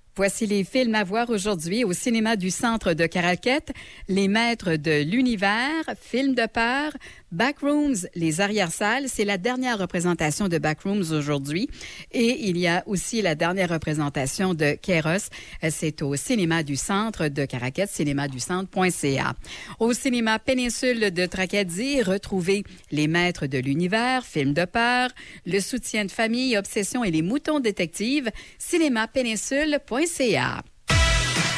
Voici les films à voir aujourd'hui au cinéma du Centre de Caraquette. Les Maîtres de l'Univers, film de peur. Backrooms, les arrière-salles, c'est la dernière représentation de Backrooms aujourd'hui. Et il y a aussi la dernière représentation de Kéros. C'est au cinéma du Centre de Caraquette, cinémaducentre.ca. Au cinéma Péninsule de Tracadie, retrouvez Les Maîtres de l'Univers, film de peur. Le soutien de famille, Obsession et les moutons détectives, cinémapéninsule.ca.